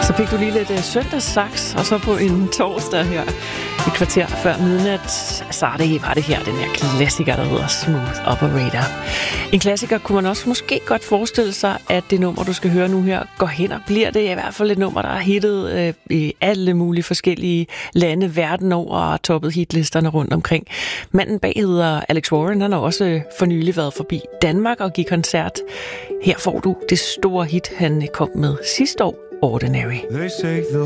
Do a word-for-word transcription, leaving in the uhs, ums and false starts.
Så fik du lige lidt uh, søndagssaks, og så på en torsdag her, et kvarter før midnat, så det, var det her, den her klassiker, der hedder Smooth Operator. En klassiker kunne man også måske godt forestille sig, at det nummer, du skal høre nu her, går hen og bliver det i hvert fald et nummer, der er hittet uh, i alle mulige forskellige lande verden over og toppet hitlisterne rundt omkring. Manden bag hedder Alex Warren, han har også for nylig været forbi Danmark og give koncert. Her får du det store hit, han kom med sidste år, Ordinary. They say the